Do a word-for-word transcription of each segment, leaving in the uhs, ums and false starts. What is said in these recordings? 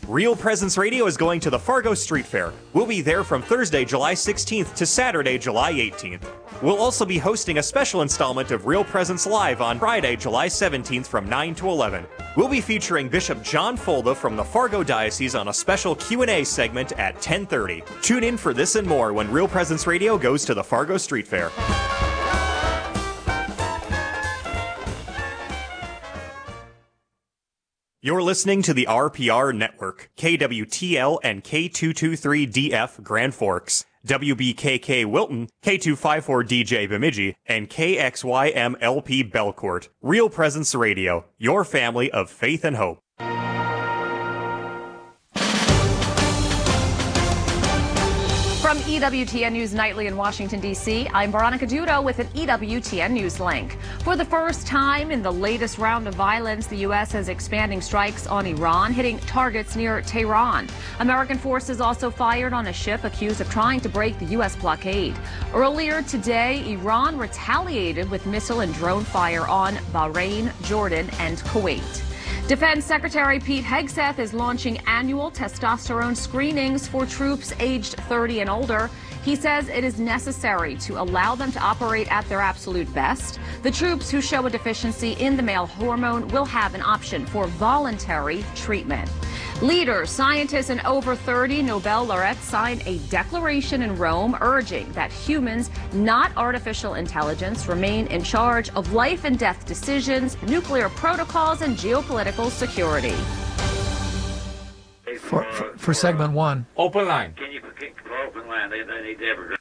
Real Presence Radio is going to the Fargo Street Fair. We'll be there from Thursday, July sixteenth to Saturday, July eighteenth. We'll also be hosting a special installment of Real Presence Live on Friday, July seventeenth from nine to eleven. We'll be featuring Bishop John Folda from the Fargo Diocese on a special Q and A segment at ten thirty. Tune in for this and more when Real Presence Radio goes to the Fargo Street Fair. You're listening to the R P R Network, K W T L and K two twenty-three D F Grand Forks, W B K K Wilton, K two fifty-four D J Bemidji, and K X Y M L P Belcourt. Real Presence Radio, your family of faith and hope. From E W T N News Nightly in Washington, D C, I'm Veronica Dudo with an E W T N News link. For the first time in the latest round of violence, the U S is expanding strikes on Iran, hitting targets near Tehran. American forces also fired on a ship accused of trying to break the U S blockade. Earlier today, Iran retaliated with missile and drone fire on Bahrain, Jordan, and Kuwait. Defense Secretary Pete Hegseth is launching annual testosterone screenings for troops aged thirty and older. He says it is necessary to allow them to operate at their absolute best. The troops who show a deficiency in the male hormone will have an option for voluntary treatment. Leaders, scientists, and over thirty Nobel laureates signed a declaration in Rome urging that humans, not artificial intelligence, remain in charge of life and death decisions, nuclear protocols, and geopolitical security. For, for, for segment one. Open line. Can you pick open line? They, they need to ever.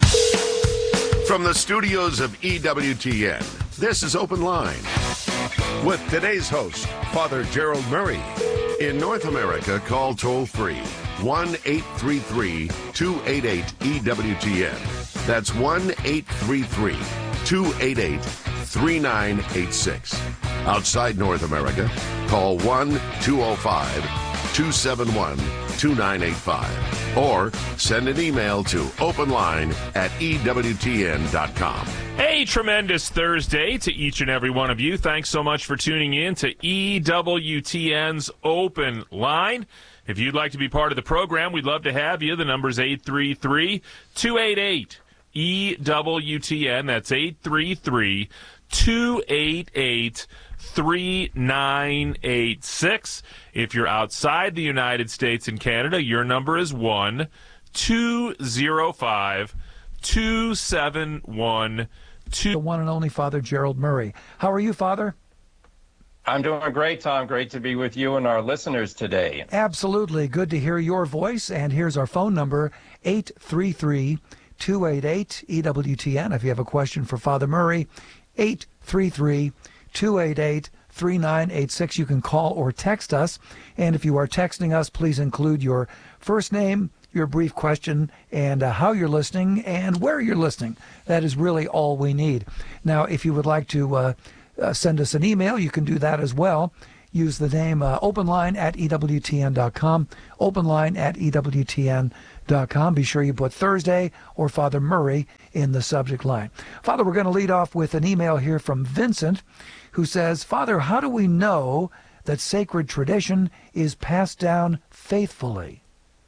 From the studios of E W T N, this is Open Line with today's host, Father Gerald Murray. In North America, call toll-free one eight three three, two eight eight, E W T N. That's one eight three three, two eight eight, three nine eight six. Outside North America, call one two oh five, two seven one, two nine eight five. Or send an email to openline at E W T N dot com. Hey, tremendous Thursday to each and every one of you. Thanks so much for tuning in to E W T N's Open Line. If you'd like to be part of the program, we'd love to have you. The number's eight three three, two eight eight, E W T N. That's eight three three, two eight eight, three nine eight six. If you're outside the United States and Canada, your number is one two oh five, two seven one, two. The one and only Father Gerald Murray. How are you, Father? I'm doing great, Tom. Great to be with you and our listeners today. Absolutely. Good to hear your voice. And here's our phone number, eight three three, two eight eight, E W T N. If you have a question for Father Murray, eight three three, two eight eight, three nine eight six. You can call or text us. And if you are texting us, please include your first name, your brief question, and uh, how you're listening and where you're listening. That is really all we need. Now, if you would like to uh, uh, send us an email, you can do that as well. Use the name uh, openline at E W T N dot com, openline at E W T N dot com. Be sure you put Thursday or Father Murray in the subject line. Father, we're going to lead off with an email here from Vincent, who says, Father, how do we know that sacred tradition is passed down faithfully?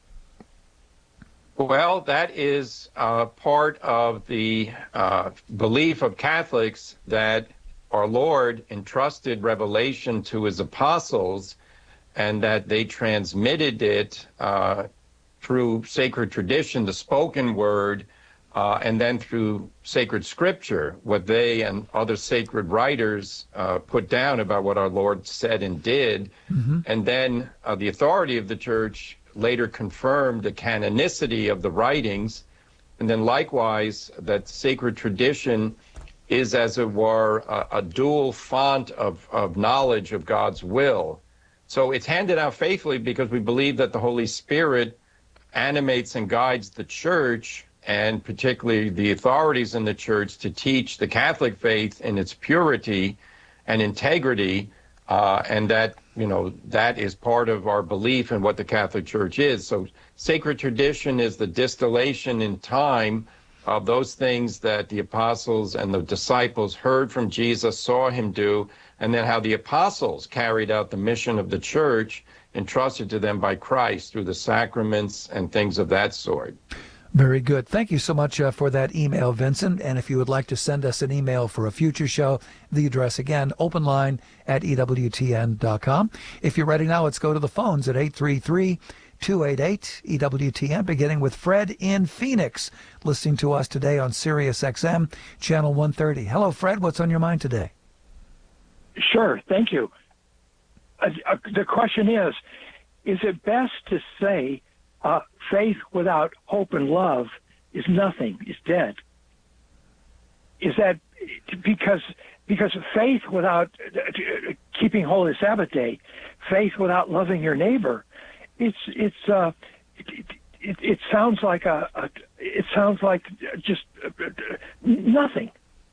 Well, that is uh, part of the uh, belief of Catholics that our Lord entrusted revelation to his apostles and that they transmitted it uh, through sacred tradition, the spoken word, uh, and then through sacred scripture, what they and other sacred writers uh, put down about what our Lord said and did. Mm-hmm. And then uh, the authority of the church later confirmed the canonicity of the writings. And then likewise, that sacred tradition is, as it were, a, a dual font of, of knowledge of God's will. So it's handed out faithfully because we believe that the Holy Spirit animates and guides the church, and particularly the authorities in the church, to teach the Catholic faith in its purity and integrity, uh, and that, you know, that is part of our belief in what the Catholic Church is. So sacred tradition is the distillation in time of those things that the apostles and the disciples heard from Jesus, saw him do, and then how the apostles carried out the mission of the church entrusted to them by Christ through the sacraments and things of that sort. Very good. Thank you so much uh, for that email, Vincent. And if you would like to send us an email for a future show, the address again, openline at E W T N dot com. If you're ready now, let's go to the phones at eight three three, two eight eight, E W T N, beginning with Fred in Phoenix, listening to us today on Sirius X M, channel one thirty. Hello, Fred. What's on your mind today? Sure. Thank you. Uh, uh, the question is, is it best to say uh, faith without hope and love is nothing, is dead? Is that because because faith without uh, keeping Holy Sabbath Day, faith without loving your neighbor, it's it's uh, it, it, it sounds like a, a it sounds like just uh, nothing.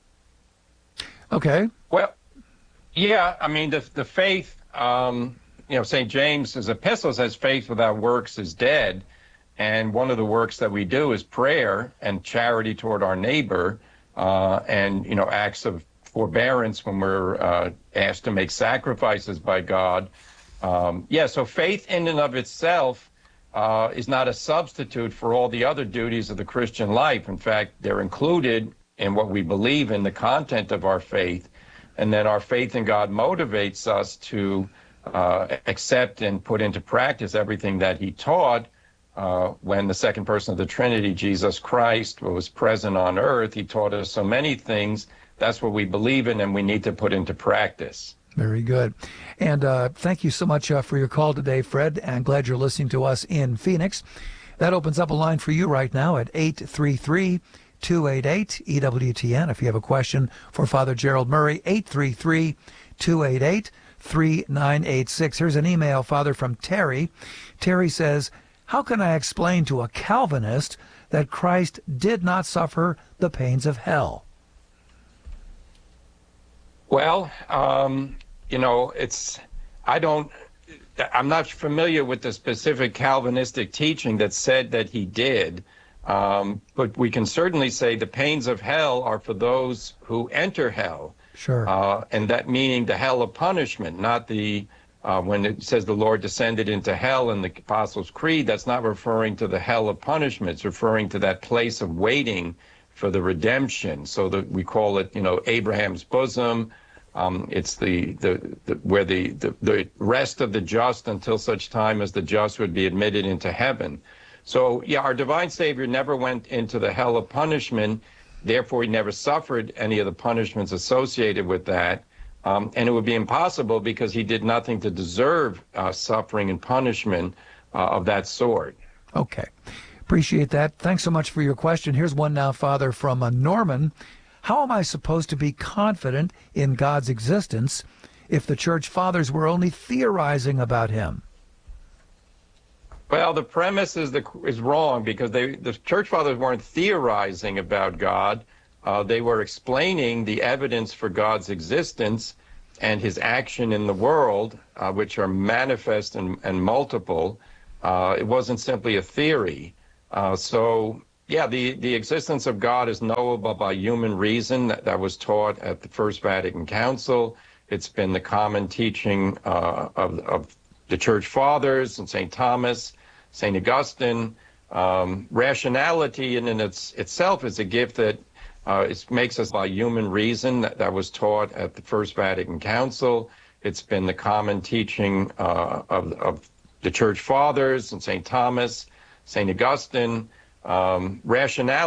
Okay. Well, yeah, I mean the the faith. Um, you know, Saint James's epistle says faith without works is dead. And one of the works that we do is prayer and charity toward our neighbor, uh, and, you know, acts of forbearance when we're uh, asked to make sacrifices by God. Um, yeah, so faith in and of itself uh, is not a substitute for all the other duties of the Christian life. In fact, they're included in what we believe in the content of our faith. And then our faith in God motivates us to uh, accept and put into practice everything that he taught. Uh, when the second person of the Trinity, Jesus Christ, was present on earth, he taught us so many things. That's what we believe in and we need to put into practice. Very good. And uh, thank you so much uh, for your call today, Fred. I'm glad you're listening to us in Phoenix. That opens up a line for you right now at eight three three, two eight eight, E W T N. If you have a question for Father Gerald Murray, eight three three, two eight eight, three nine eight six. Here's an email, Father, from Terry. Terry says, how can I explain to a Calvinist that Christ did not suffer the pains of hell? Well, um, you know, it's, I don't, I'm not familiar with the specific Calvinistic teaching that said that he did, um, but we can certainly say the pains of hell are for those who enter hell. Sure. Uh, and that meaning the hell of punishment, not the, uh, when it says the Lord descended into hell in the Apostles' Creed, that's not referring to the hell of punishment. It's referring to that place of waiting for the redemption. So that we call it, you know, Abraham's bosom. Um, it's the, the, the where the, the, the rest of the just until such time as the just would be admitted into heaven. So, yeah, our divine Savior never went into the hell of punishment. Therefore, he never suffered any of the punishments associated with that. Um, and it would be impossible because he did nothing to deserve uh, suffering and punishment uh, of that sort. Okay. Appreciate that. Thanks so much for your question. Here's one now, Father, from uh, Norman. How am I supposed to be confident in God's existence if the church fathers were only theorizing about him? Well, the premise is the, is wrong because they, the church fathers weren't theorizing about God. Uh, they were explaining the evidence for God's existence and his action in the world, uh, which are manifest and, and multiple. Uh, it wasn't simply a theory. Uh, so, yeah, the, the existence of God is knowable by human reason. That, that was taught at the First Vatican Council. It's been the common teaching uh, of, of the Church Fathers and Saint Thomas, Saint Augustine. Um, rationality in and its, itself is a gift that uh, it makes us by human reason. That, that was taught at the First Vatican Council. It's been the common teaching uh, of, of the Church Fathers and Saint Thomas, Saint Augustine. Um, rationality